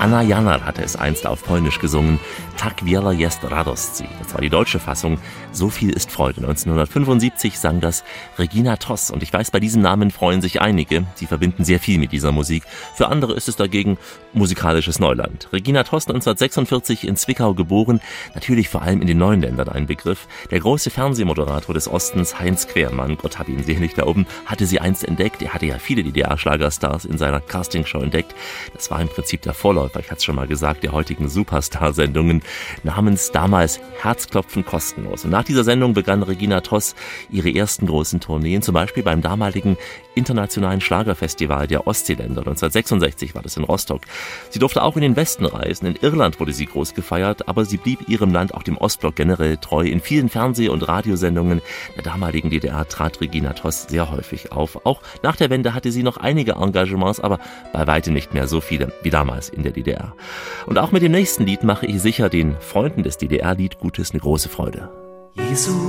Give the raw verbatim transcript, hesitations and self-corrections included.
Jana Janar hatte es einst auf Polnisch gesungen. Tak wiele jest radości. Das war die deutsche Fassung. So viel ist Freude. neunzehnhundertfünfundsiebzig sang das Regina Toss. Und ich weiß, bei diesem Namen freuen sich einige. Sie verbinden sehr viel mit dieser Musik. Für andere ist es dagegen musikalisches Neuland. Regina Toss, neunzehnhundertsechsundvierzig in Zwickau geboren. Natürlich vor allem in den neuen Ländern ein Begriff. Der große Fernsehmoderator des Ostens, Heinz Quermann, Gott hab ihn selig da oben, hatte sie einst entdeckt. Er hatte ja viele D D R-Schlagerstars in seiner Castingshow entdeckt. Das war im Prinzip der Vorläufer, ich hatte es schon mal gesagt, der heutigen Superstar-Sendungen, namens damals Herzklopfen kostenlos. Und nach dieser Sendung begann Regina Toss ihre ersten großen Tourneen, zum Beispiel beim damaligen internationalen Schlagerfestival der Ostseeländer. neunzehnhundertsechsundsechzig war das in Rostock. Sie durfte auch in den Westen reisen. In Irland wurde sie groß gefeiert, aber sie blieb ihrem Land, auch dem Ostblock generell, treu. In vielen Fernseh- und Radiosendungen der damaligen D D R trat Regina Toss sehr häufig auf. Auch nach der Wende hatte sie noch einige Engagements, aber bei weitem nicht mehr so viele wie damals in der D D R. Und auch mit dem nächsten Lied mache ich sicher den Freunden des D D R-Lied Gutes eine große Freude. Jesu